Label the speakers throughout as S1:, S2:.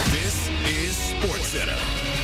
S1: This is SportsCenter.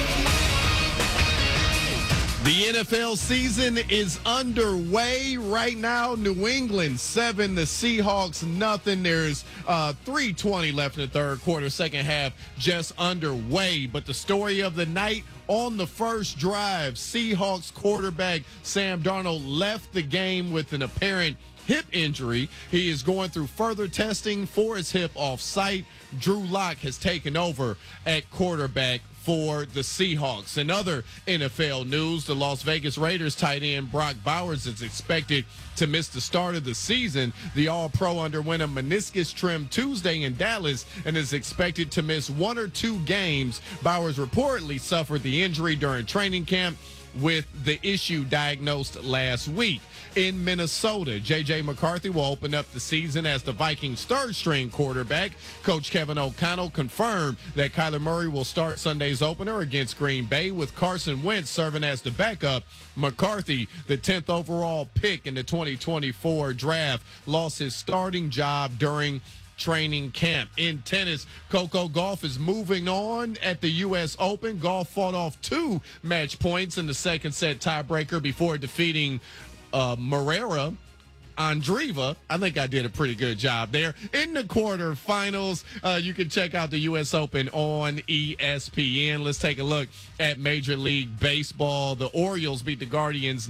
S2: The NFL season is underway right now. New England 7, the Seahawks nothing. There's 3:20 left in the third quarter, second half just underway. But the story of the night on the first drive, Seahawks quarterback Sam Darnold left the game with an apparent hip injury. He is going through further testing for his hip off-site. Drew Lock has taken over at quarterback for the Seahawks. In other NFL news, the Las Vegas Raiders tight end Brock Bowers is expected to miss the start of the season. The All-Pro underwent a meniscus trim Tuesday in Dallas and is expected to miss 1 or 2 games. Bowers reportedly suffered the injury during training camp, with the issue diagnosed last week. In Minnesota, J.J. McCarthy will open up the season as the Vikings' third-string quarterback. Coach Kevin O'Connell confirmed that Kyler Murray will start Sunday's opener against Green Bay, with Carson Wentz serving as the backup. McCarthy, the 10th overall pick in the 2024 draft, lost his starting job during training camp. In tennis, Coco Gauff is moving on at the U.S. Open. Gauff fought off 2 match points in the second set tiebreaker before defeating Moreira Andreeva. I think I did a pretty good job there. In the quarterfinals, you can check out the U.S. Open on ESPN. Let's take a look at Major League Baseball. The Orioles beat the Guardians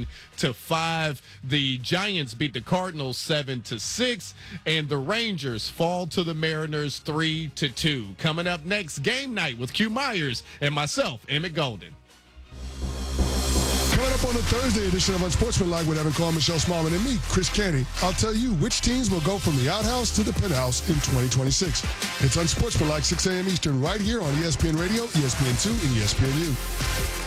S2: 9-5. The Giants beat the Cardinals 7-6. And the Rangers fall to the Mariners 3-2. Coming up next, game night with Q Myers and myself, Emmett Golden.
S3: Coming up on the Thursday edition of Unsportsmanlike with Evan Carr, Michelle Smallman, and me, Chris Canty, I'll tell you which teams will go from the outhouse to the penthouse in 2026. It's Unsportsmanlike, 6 a.m. Eastern, right here on ESPN Radio, ESPN2, and ESPNU.